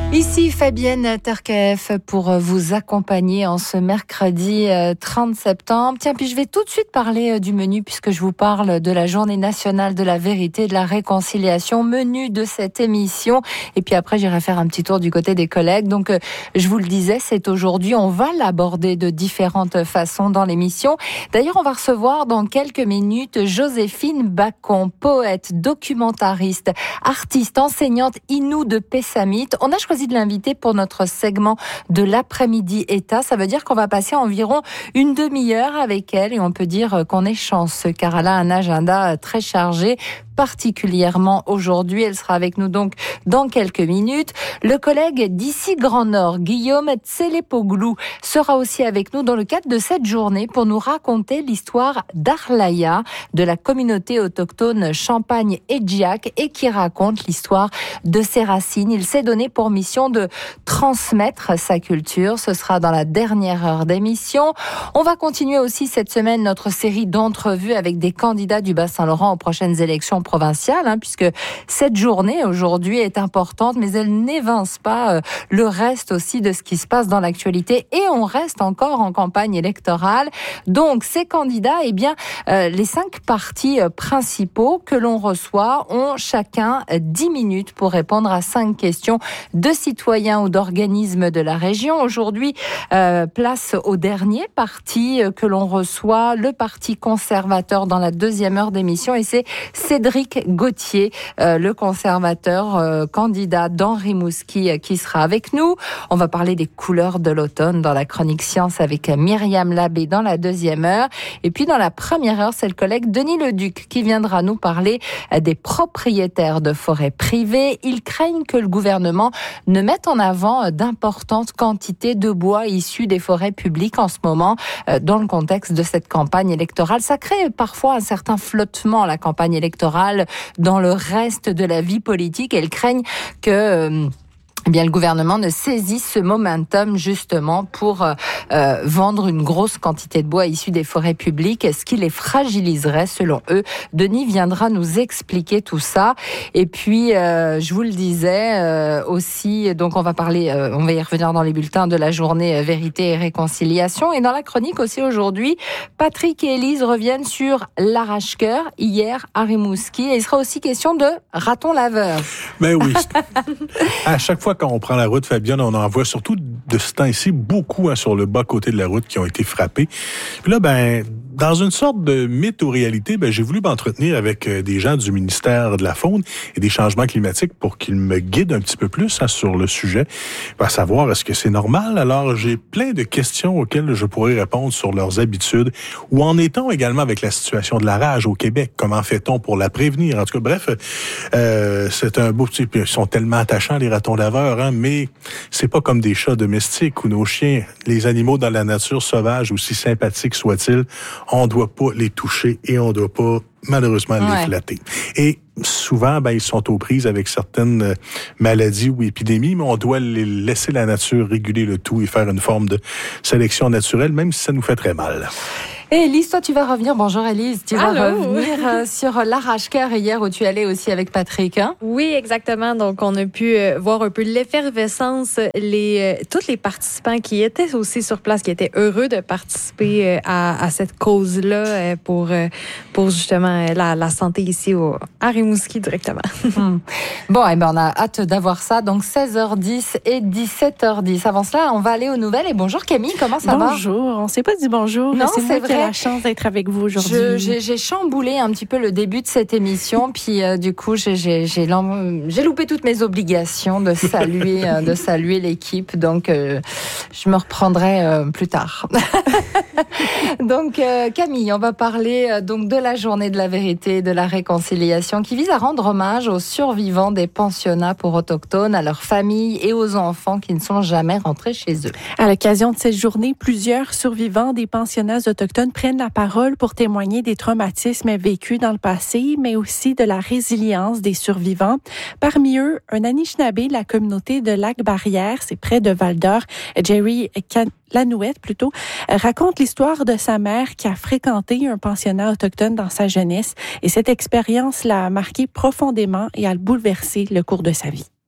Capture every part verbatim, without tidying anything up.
Ici Fabienne Terkaef pour vous accompagner en ce mercredi trente septembre. Tiens, puis je vais tout de suite parler du menu puisque je vous parle de la Journée nationale de la vérité et de la réconciliation, menu de cette émission. Et puis après, j'irai faire un petit tour du côté des collègues. Donc, je vous le disais, c'est aujourd'hui, on va l'aborder de différentes façons dans l'émission. D'ailleurs, on va recevoir dans quelques minutes Joséphine Bacon, poète, documentariste, artiste, enseignante Innu de Pessamit. On a choisi de l'inviter pour notre segment de l'après-midi État. Ça veut dire qu'on va passer environ une demi-heure avec elle et on peut dire qu'on est chanceux car elle a un agenda très chargé. Particulièrement aujourd'hui. Elle sera avec nous donc dans quelques minutes. Le collègue d'ici Grand Nord, Guillaume Tselepoglou, sera aussi avec nous dans le cadre de cette journée pour nous raconter l'histoire d'Arlaïa, de la communauté autochtone Champagne-Edjiac et qui raconte l'histoire de ses racines. Il s'est donné pour mission de transmettre sa culture. Ce sera dans la dernière heure d'émission. On va continuer aussi cette semaine notre série d'entrevues avec des candidats du Bas-Saint-Laurent aux prochaines élections provinciale, hein, puisque cette journée aujourd'hui est importante, mais elle n'évince pas euh, le reste aussi de ce qui se passe dans l'actualité et on reste encore en campagne électorale. Donc ces candidats, eh bien, euh, les cinq partis euh, principaux que l'on reçoit ont chacun dix minutes pour répondre à cinq questions de citoyens ou d'organismes de la région. Aujourd'hui, euh, place au dernier parti que l'on reçoit, le Parti conservateur dans la deuxième heure d'émission et c'est Cédric Gauthier, euh, le conservateur euh, candidat dans Rimouski euh, qui sera avec nous. On va parler des couleurs de l'automne dans la chronique science avec Myriam Labbé dans la deuxième heure. Et puis dans la première heure, c'est le collègue Denis Leduc qui viendra nous parler euh, des propriétaires de forêts privées. Ils craignent que le gouvernement ne mette en avant euh, d'importantes quantités de bois issus des forêts publiques en ce moment euh, dans le contexte de cette campagne électorale. Ça crée parfois un certain flottement, la campagne électorale, dans le reste de la vie politique. Elles craignent que euh, eh bien, le gouvernement ne saisisse ce momentum justement pour euh, vendre une grosse quantité de bois issu des forêts publiques, ce qui les fragiliserait selon eux. Denis viendra nous expliquer tout ça. Et puis, euh, je vous le disais euh, aussi, donc on va parler, euh, on va y revenir dans les bulletins de la journée euh, Vérité et Réconciliation. Et dans la chronique aussi aujourd'hui, Patrick et Élise reviennent sur l'arrache-cœur hier à Rimouski. Et il sera aussi question de raton laveur. Ben oui. À chaque fois quand on prend la route, Fabienne, on en voit surtout de ce temps-ci beaucoup hein, sur le bas-côté de la route qui ont été frappés. Puis là, ben, dans une sorte de mythe ou réalité, ben, j'ai voulu m'entretenir avec des gens du ministère de la Faune et des changements climatiques pour qu'ils me guident un petit peu plus hein, sur le sujet, à savoir est-ce que c'est normal. Alors, j'ai plein de questions auxquelles je pourrais répondre sur leurs habitudes. Où en est-on également avec la situation de la rage au Québec? Comment fait-on pour la prévenir? En tout cas, bref, euh, c'est un beau type. Ils sont tellement attachants, les ratons laveurs. Hein, mais c'est pas comme des chats domestiques ou nos chiens. Les animaux dans la nature sauvage, aussi sympathiques soient-ils, on doit pas les toucher et on doit pas malheureusement ouais. les flatter. Et souvent, ben, ils sont aux prises avec certaines maladies ou épidémies, mais on doit les laisser la nature réguler le tout et faire une forme de sélection naturelle, même si ça nous fait très mal. Et Élise, toi, tu vas revenir. Bonjour Élise, tu vas Allô. revenir euh, sur l'arrache-cœur hier où tu allais aussi avec Patrick. Hein? Oui, exactement. Donc, on a pu euh, voir un peu l'effervescence, les, euh, tous les participants qui étaient aussi sur place, qui étaient heureux de participer euh, à, à cette cause-là euh, pour, euh, pour justement euh, la, la santé ici au, à Rimouski directement. Hum. Bon, eh ben, on a hâte d'avoir ça. Donc, seize heures dix et dix-sept heures dix. Avant cela, on va aller aux nouvelles. Et bonjour Camille, comment ça bonjour. va? Bonjour, on s'est pas dit bonjour. Non, c'est, c'est vrai. J'ai la chance d'être avec vous aujourd'hui. Je, j'ai, j'ai chamboulé un petit peu le début de cette émission, puis euh, du coup j'ai, j'ai, j'ai, j'ai loupé toutes mes obligations de saluer, euh, de saluer l'équipe, donc euh, je me reprendrai euh, plus tard. Donc euh, Camille, on va parler euh, donc de la journée de la vérité et de la réconciliation qui vise à rendre hommage aux survivants des pensionnats pour autochtones, à leurs familles et aux enfants qui ne sont jamais rentrés chez eux. À l'occasion de cette journée, plusieurs survivants des pensionnats autochtones prennent la parole pour témoigner des traumatismes vécus dans le passé, mais aussi de la résilience des survivants. Parmi eux, un Anishinaabe de la communauté de Lac-Barrière, c'est près de Val-d'Or, Jerry Can- Lanouette plutôt, raconte l'histoire de sa mère qui a fréquenté un pensionnat autochtone dans sa jeunesse et cette expérience l'a marqué profondément et a bouleversé le cours de sa vie.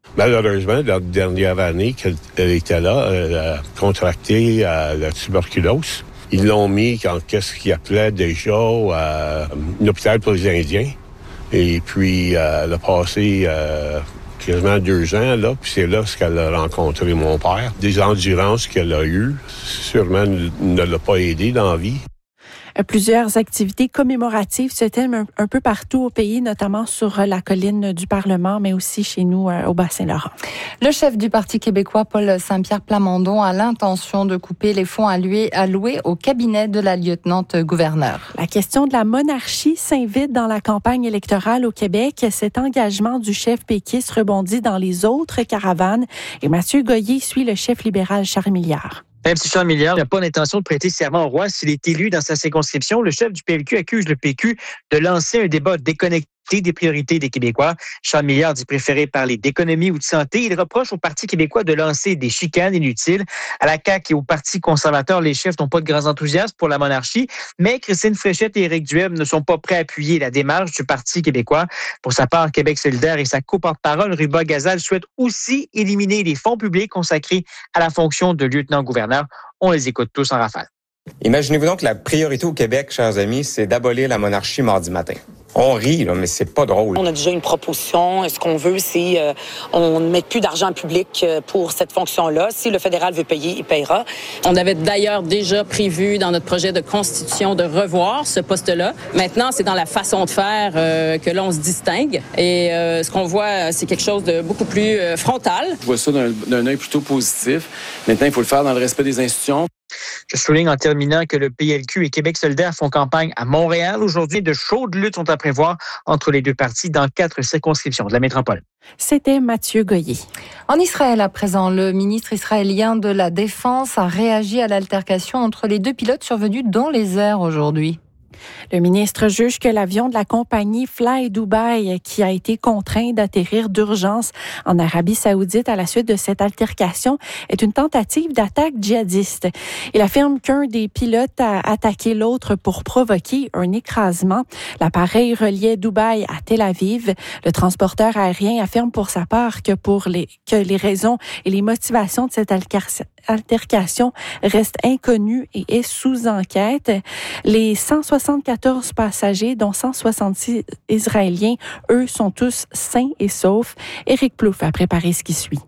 Malheureusement, dans la dernière année qu'elle était là, elle a contracté euh, la tuberculose. Ils l'ont mis en qu'est-ce qu'ils appelaient déjà euh, un hôpital pour les Indiens. Et puis, euh, elle a passé euh, quasiment deux ans là. Puis c'est là qu'elle a rencontré mon père. Des endurances qu'elle a eues, sûrement ne l'a pas aidé dans la vie. Plusieurs activités commémoratives se tiennent un, un peu partout au pays, notamment sur la colline du Parlement, mais aussi chez nous euh, au Bas-Saint-Laurent. Le chef du Parti québécois, Paul Saint-Pierre Plamondon, a l'intention de couper les fonds alloués, alloués au cabinet de la lieutenant-gouverneur. La question de la monarchie s'invite dans la campagne électorale au Québec. Cet engagement du chef péquiste rebondit dans les autres caravanes. Et Mathieu Goyer suit le chef libéral Charles Milliard. Même si Charles Milliard n'a pas l'intention de prêter serment au roi s'il est élu dans sa circonscription, le chef du P L Q accuse le P Q de lancer un débat déconnecté des priorités des Québécois. Charles Milliard dit préférer parler d'économie ou de santé. Il reproche au Parti québécois de lancer des chicanes inutiles. À la C A Q et au Parti conservateur, les chefs n'ont pas de grands enthousiasmes pour la monarchie, mais Christine Fréchette et Éric Duhem ne sont pas prêts à appuyer la démarche du Parti québécois. Pour sa part, Québec solidaire et sa co-porte-parole, Ruba Gazal, souhaitent aussi éliminer les fonds publics consacrés à la fonction de lieutenant-gouverneur. On les écoute tous en rafale. Imaginez-vous donc la priorité au Québec, chers amis, c'est d'abolir la monarchie mardi matin. On rit, là, mais c'est pas drôle. On a déjà une proposition. Ce qu'on veut, c'est euh, on ne met plus d'argent public pour cette fonction-là. Si le fédéral veut payer, il paiera. On avait d'ailleurs déjà prévu dans notre projet de constitution de revoir ce poste-là. Maintenant, c'est dans la façon de faire euh, que l'on se distingue. Et euh, ce qu'on voit, c'est quelque chose de beaucoup plus euh, frontal. Je vois ça d'un, d'un œil plutôt positif. Maintenant, il faut le faire dans le respect des institutions. Je souligne en terminant que le P L Q et Québec solidaire font campagne à Montréal. Aujourd'hui, de chaudes luttes sont à prévoir entre les deux partis dans quatre circonscriptions de la métropole. C'était Mathieu Goyer. En Israël, à présent, le ministre israélien de la Défense a réagi à l'altercation entre les deux pilotes survenus dans les airs aujourd'hui. Le ministre juge que l'avion de la compagnie Fly Dubai, qui a été contraint d'atterrir d'urgence en Arabie Saoudite à la suite de cette altercation, est une tentative d'attaque djihadiste. Il affirme qu'un des pilotes a attaqué l'autre pour provoquer un écrasement. L'appareil reliait Dubaï à Tel Aviv. Le transporteur aérien affirme pour sa part que, pour les, que les raisons et les motivations de cette altercation restent inconnues et est sous enquête. Les cent soixante-quatorze passagers, dont cent soixante-six Israéliens, eux, sont tous sains et saufs. Éric Plouffe a préparé ce qui suit.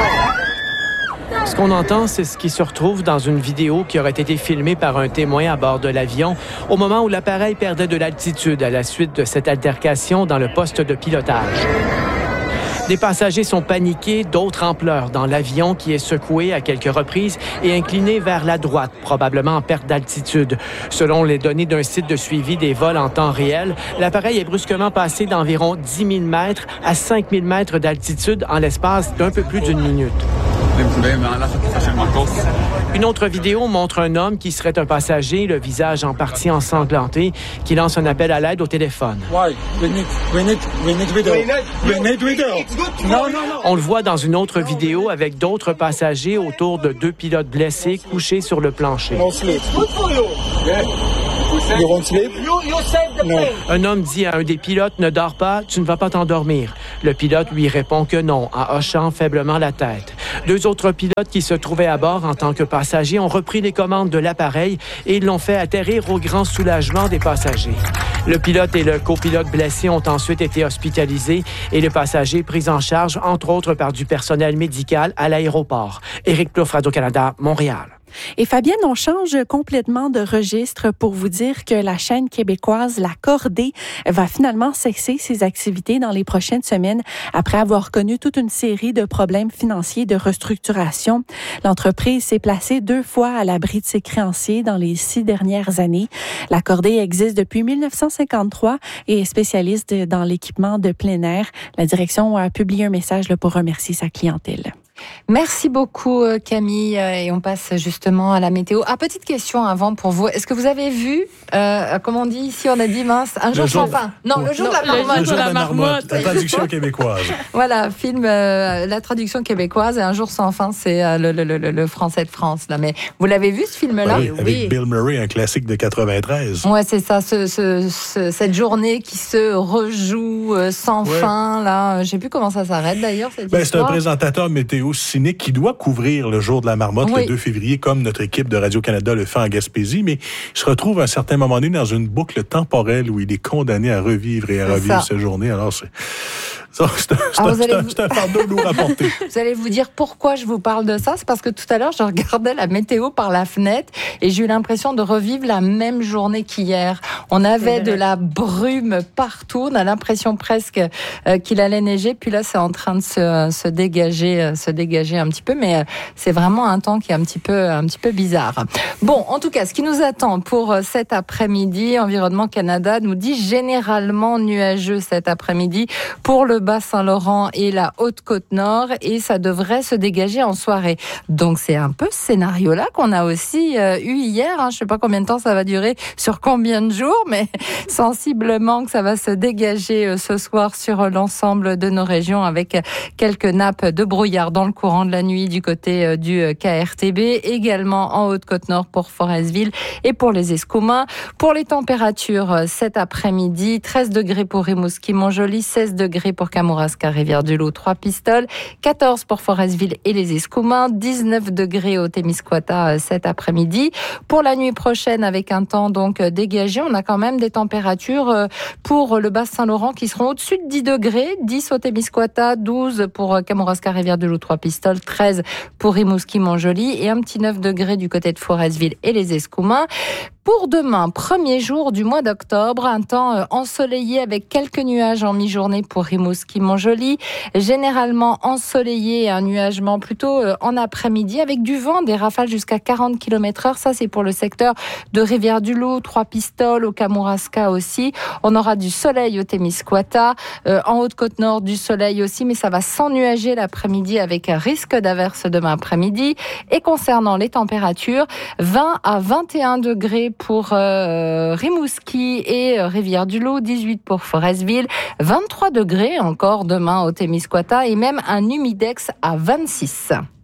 Ce qu'on entend, c'est ce qui se retrouve dans une vidéo qui aurait été filmée par un témoin à bord de l'avion au moment où l'appareil perdait de l'altitude à la suite de cette altercation dans le poste de pilotage. Des passagers sont paniqués, d'autres en pleurs dans l'avion qui est secoué à quelques reprises et incliné vers la droite, probablement en perte d'altitude. Selon les données d'un site de suivi des vols en temps réel, l'appareil est brusquement passé d'environ dix mille mètres à cinq mille mètres d'altitude en l'espace d'un peu plus d'une minute. Une autre vidéo montre un homme qui serait un passager, le visage en partie ensanglanté, qui lance un appel à l'aide au téléphone. On le voit dans une autre vidéo avec d'autres passagers autour de deux pilotes blessés couchés sur le plancher. Un homme dit à un des pilotes « Ne dors pas, tu ne vas pas t'endormir ». Le pilote lui répond que non, en hochant faiblement la tête. Deux autres pilotes qui se trouvaient à bord en tant que passagers ont repris les commandes de l'appareil et ils l'ont fait atterrir au grand soulagement des passagers. Le pilote et le copilote blessés ont ensuite été hospitalisés et le passager pris en charge, entre autres par du personnel médical à l'aéroport. Éric Plouffe, Radio-Canada, Montréal. Et Fabienne, on change complètement de registre pour vous dire que la chaîne québécoise La Cordée va finalement cesser ses activités dans les prochaines semaines après avoir connu toute une série de problèmes financiers de restructuration. L'entreprise s'est placée deux fois à l'abri de ses créanciers dans les six dernières années. La Cordée existe depuis mille neuf cent cinquante-trois et est spécialiste dans l'équipement de plein air. La direction a publié un message pour remercier sa clientèle. Merci beaucoup Camille et on passe justement à la météo. Ah, petite question avant pour vous. Est-ce que vous avez vu, euh, comme on dit ici, on a dit mince, un jour sans fin. Non, le jour de la marmotte. Le jour de la marmotte, la traduction québécoise. Voilà, film, euh, la traduction québécoise et un jour sans fin, c'est euh, le, le, le, le français de France. Là. Mais vous l'avez vu ce film-là? Oui, avec oui. Bill Murray, un classique de quatre-vingt-treize. Ouais, c'est ça, ce, ce, ce, cette journée qui se rejoue euh, sans ouais. fin. Là, je sais plus comment ça s'arrête d'ailleurs. Cette ben, c'est un présentateur météo cynique qui doit couvrir le jour de la marmotte oui. le deux février, comme notre équipe de Radio-Canada le fait en Gaspésie, mais il se retrouve à un certain moment donné dans une boucle temporelle où il est condamné à revivre et à c'est revivre cette journée. Alors, c'est, c'est, c'est, c'est, un, c'est, un, vous... c'est un fardeau lourd à porter. Vous allez vous dire pourquoi je vous parle de ça. C'est parce que tout à l'heure, je regardais la météo par la fenêtre et j'ai eu l'impression de revivre la même journée qu'hier. On avait de la brume partout. On a l'impression presque euh, qu'il allait neiger. Puis là, c'est en train de se, se dégager, euh, se dégager un petit peu. Mais euh, c'est vraiment un temps qui est un petit peu, un petit peu bizarre. Bon, en tout cas, ce qui nous attend pour euh, cet après-midi, Environnement Canada nous dit généralement nuageux cet après-midi pour le Bas-Saint-Laurent et la Haute-Côte-Nord. Et ça devrait se dégager en soirée. Donc, c'est un peu ce scénario-là qu'on a aussi euh, eu hier. Hein. Je ne sais pas combien de temps ça va durer, sur combien de jours, mais sensiblement que ça va se dégager euh, ce soir sur euh, l'ensemble de nos régions avec euh, quelques nappes de brouillard dans le courant de la nuit du côté euh, du euh, K R T B, également en Haute-Côte-Nord pour Forestville et pour les Escoumins. Pour les températures, euh, cet après-midi, treize degrés pour Rimouski-Montjoly, seize degrés pour Kamouraska, Rivière-du-Loup, Trois-Pistoles, quatorze pour Forestville et les Escoumins, dix-neuf degrés au Témiscouata euh, cet après-midi. Pour la nuit prochaine, avec un temps donc dégagé, on a quand même des températures euh, pour le Bas-Saint-Laurent qui seront au-dessus de dix degrés, dix au Témiscouata, douze pour Kamouraska, Rivière-du-Loup, Trois-Pistoles, treize pour Rimouski-Montjoly et un petit neuf degrés du côté de Forestville et les Escoumins. Pour demain, premier jour du mois d'octobre, un temps ensoleillé avec quelques nuages en mi-journée pour Rimouski-Montjoly, généralement ensoleillé et un nuagement plutôt en après-midi avec du vent, des rafales jusqu'à quarante kilomètres heure. Ça, c'est pour le secteur de Rivière-du-Loup, Trois-Pistoles, au Kamouraska aussi. On aura du soleil au Témiscouata, euh, en Haute-Côte-Nord du soleil aussi, mais ça va s'ennuager l'après-midi avec un risque d'averse demain après-midi. Et concernant les températures, vingt à vingt et un degrés pour euh, Rimouski et euh, Rivière-du-Loup, dix-huit pour Forestville, vingt-trois degrés encore demain au Témiscouata et même un humidex à vingt-six.